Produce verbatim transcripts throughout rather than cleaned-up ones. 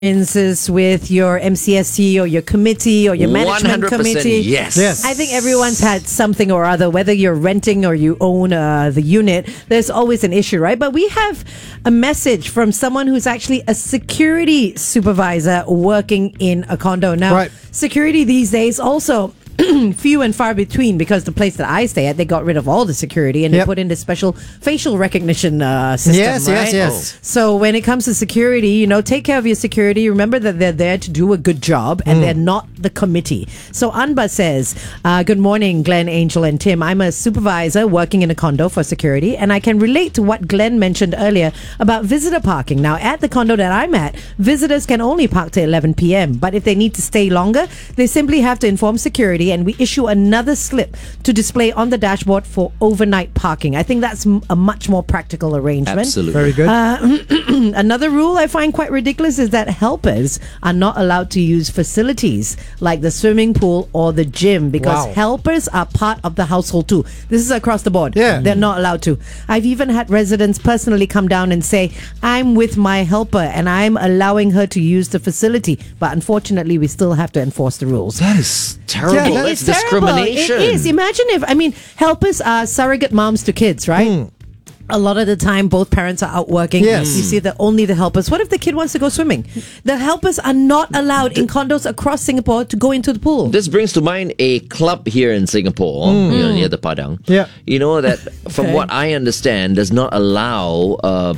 experiences with your M C S C or your committee or your management committee. Yes. Yes. I think everyone's had something or other, whether you're renting or you own uh, the unit, there's always an issue, right? But we have a message from someone who's actually a security supervisor working in a condo. Now, Right. security these days also few and far between, because the place that I stay at, they got rid of all the security and Yep. they put in this special facial recognition uh, system. Yes, right? yes, yes. So when it comes to security, you know, take care of your security. Remember that they're there to do a good job and they're not the committee. So Anba says, uh, good morning, Glenn, Angel, and Tim. I'm a supervisor working in a condo for security, and I can relate to what Glenn mentioned earlier about visitor parking. Now, at the condo that I'm at, visitors can only park till eleven p.m. But if they need to stay longer, they simply have to inform security, and we issue another slip to display on the dashboard for overnight parking. I think that's m- a much more practical arrangement. Absolutely. Very good. Another rule I find quite ridiculous is that helpers are not allowed to use facilities like the swimming pool or the gym, because Wow. helpers are part of the household too. This is across the board. Yeah. They're not allowed to. I've even had residents personally come down and say, I'm with my helper and I'm allowing her to use the facility. But unfortunately, we still have to enforce the rules. That is terrible. Yeah, that That's It's terrible. discrimination. It is. Imagine if, I mean, helpers are surrogate moms to kids, right? A lot of the time, both parents are out working. Yes. You see that only the helpers. What if the kid wants to go swimming? The helpers are not allowed in condos across Singapore to go into the pool. This brings to mind a club here in Singapore, you know, near the Padang. Yeah. You know, that from Okay. what I understand, does not allow uh,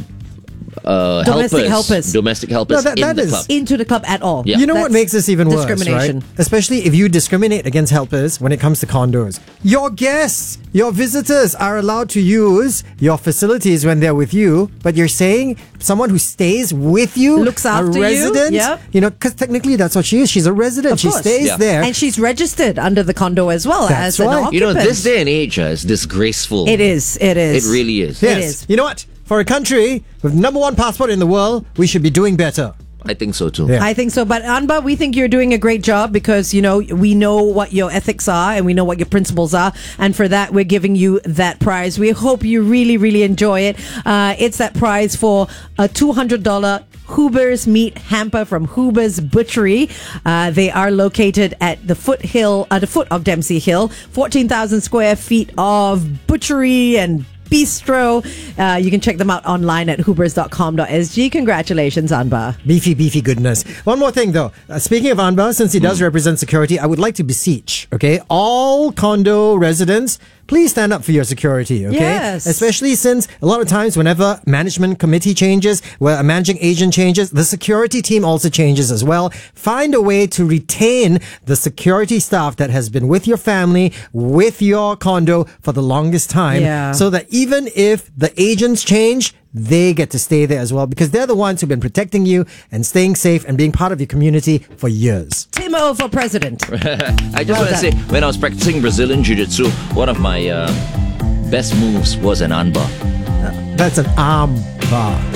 uh, Domestic helpers, helpers. domestic helpers No, that- in that the is- club. Into the club at all. Yeah. You know what That's makes this even worse, discrimination. right? Especially if you discriminate against helpers when it comes to condos. Your guests, your visitors are allowed to use your facilities when they're with you, but you're saying someone who stays with you, Looks after a you, resident, yep. you know, because technically that's what she is. She's a resident. Of she course. stays Yeah. there. And she's registered under the condo as well That's as an right. occupant. You know, this day and age uh, is disgraceful. It is. It is. It really is. It yes. is. You know what? For a country with number one passport in the world, we should be doing better. I think so too. Yeah. I think so. But Anba, we think you're doing a great job because, you know, we know what your ethics are and we know what your principles are. And for that, we're giving you that prize. We hope you really, really enjoy it. Uh, it's that prize for a two hundred dollars Huber's Meat Hamper from Huber's Butchery. Uh, they are located at the foothill, at the foot of Dempsey Hill. fourteen thousand square feet of butchery and bistro. Uh, you can check them out online at hubers dot com dot s g. Congratulations, Anba. Beefy, beefy goodness. One more thing, though. Uh, speaking of Anba, since he does represent security, I would like to beseech, okay, all condo residents, please stand up for your security, okay? Yes. Especially since a lot of times whenever management committee changes, where a managing agent changes, the security team also changes as well. Find a way to retain the security staff that has been with your family, with your condo for the longest time, Yeah. so that even if the agents change, they get to stay there as well, because they're the ones who've been protecting you and staying safe and being part of your community for years. Timo for president. I just Well want to say, done. when I was practicing Brazilian Jiu-Jitsu, one of my uh, best moves was an armbar. That's an arm bar.